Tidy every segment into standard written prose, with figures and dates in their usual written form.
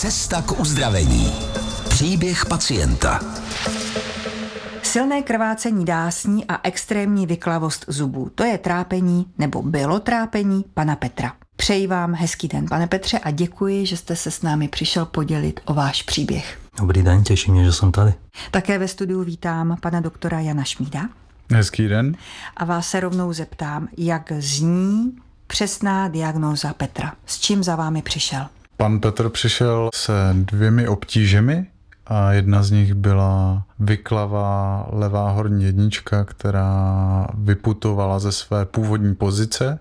Cesta k uzdravení. Příběh pacienta. Silné krvácení dásní a extrémní vyklavost zubů. To je trápení, nebo bylo trápení pana Petra. Přeji vám hezký den, pane Petře, a děkuji, že jste se s námi přišel podělit o váš příběh. Dobrý den, těší mě, že jsem tady. Také ve studiu vítám pana doktora Jana Šmída. Hezký den. A vás se rovnou zeptám, jak zní přesná diagnóza Petra. S čím za vámi přišel? Pan Petr přišel se 2 obtížemi a jedna z nich byla vyklavá levá horní jednička, která vyputovala ze své původní pozice,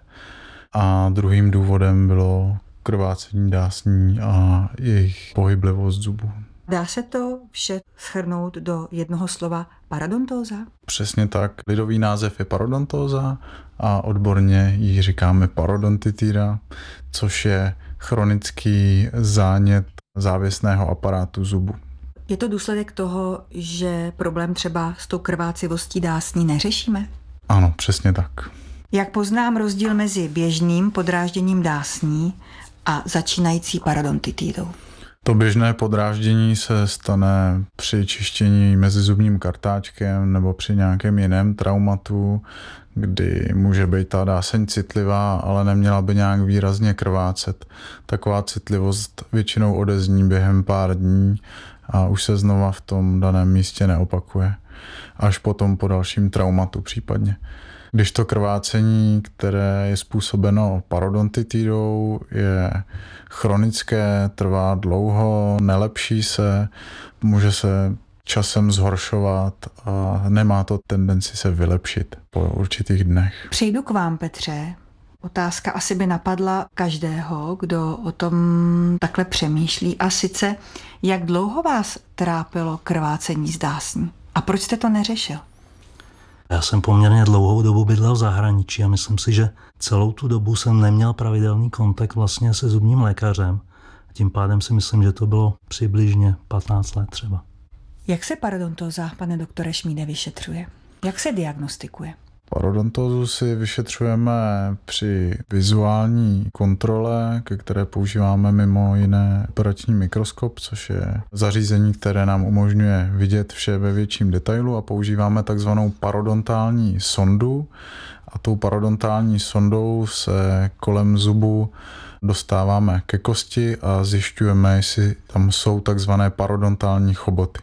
a druhým důvodem bylo krvácení dásní a jejich pohyblivost zubů. Dá se to vše shrnout do jednoho slova parodontóza? Přesně tak. Lidový název je parodontóza a odborně ji říkáme parodontitida, což je chronický zánět závěsného aparátu zubu. Je to důsledek toho, že problém třeba s tou krvácivostí dásní neřešíme? Ano, přesně tak. Jak poznám rozdíl mezi běžným podrážděním dásní a začínající parodontitidou? To běžné podráždění se stane při čištění mezizubním kartáčkem nebo při nějakém jiném traumatu, kdy může být ta dáseň citlivá, ale neměla by nějak výrazně krvácet. Taková citlivost většinou odezní během pár dní a už se znova v tom daném místě neopakuje. Až potom po dalším traumatu případně. Když to krvácení, které je způsobeno parodontitidou, je chronické, trvá dlouho, nelepší se, může se časem zhoršovat a nemá to tendenci se vylepšit po určitých dnech. Přijdu k vám, Petře. Otázka asi by napadla každého, kdo o tom takhle přemýšlí, a sice, jak dlouho vás trápilo krvácení z dásní a proč jste to neřešil? Já jsem poměrně dlouhou dobu bydlel v zahraničí a myslím si, že celou tu dobu jsem neměl pravidelný kontakt vlastně se zubním lékařem. Tím pádem si myslím, že to bylo přibližně 15 let třeba. Jak se parodontóza, pane doktore Šmíde, vyšetřuje? Jak se diagnostikuje? Parodontózu si vyšetřujeme při vizuální kontrole, ke které používáme mimo jiné operační mikroskop, což je zařízení, které nám umožňuje vidět vše ve větším detailu, a používáme takzvanou parodontální sondu. A tou parodontální sondou se kolem zubu dostáváme ke kosti a zjišťujeme, jestli tam jsou takzvané parodontální choboty.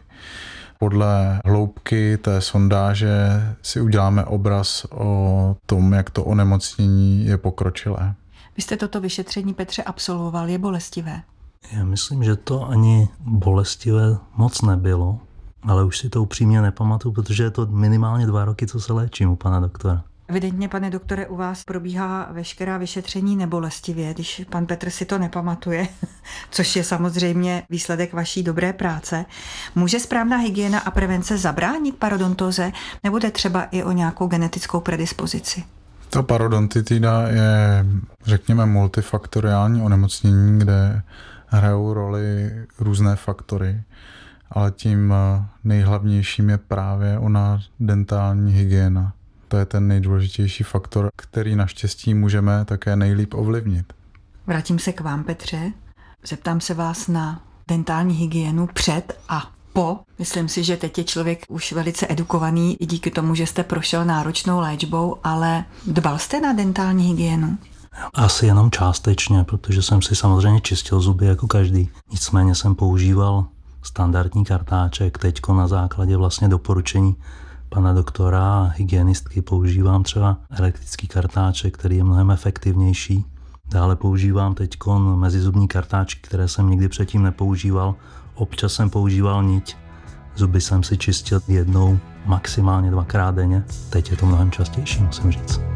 Podle hloubky té sondáže si uděláme obraz o tom, jak to onemocnění je pokročilé. Vy jste toto vyšetření, Petře, absolvoval. Je bolestivé? Já myslím, že to ani bolestivé moc nebylo, ale už si to upřímně nepamatuju, protože je to minimálně 2 roky, co se léčím u pana doktora. Evidentně, pane doktore, u vás probíhá veškerá vyšetření nebolestivě, když pan Petr si to nepamatuje, což je samozřejmě výsledek vaší dobré práce. Může správná hygiena a prevence zabránit parodontóze, nebo jde třeba i o nějakou genetickou predispozici? Ta parodontitida je, řekněme, multifaktoriální onemocnění, kde hrajou roli různé faktory, ale tím nejhlavnějším je právě ona dentální hygiena. To je ten nejdůležitější faktor, který naštěstí můžeme také nejlíp ovlivnit. Vrátím se k vám, Petře. Zeptám se vás na dentální hygienu před a po. Myslím si, že teď je člověk už velice edukovaný i díky tomu, že jste prošel náročnou léčbou, ale dbal jste na dentální hygienu? Asi jenom částečně, protože jsem si samozřejmě čistil zuby jako každý. Nicméně jsem používal standardní kartáček. Teďko na základě vlastně doporučení pana doktora a hygienistky používám třeba elektrický kartáček, který je mnohem efektivnější. Dále používám teďkon mezizubní kartáčky, které jsem nikdy předtím nepoužíval. Občas jsem používal niť. Zuby jsem si čistil 1, maximálně 2krát denně. Teď je to mnohem častější, musím říct.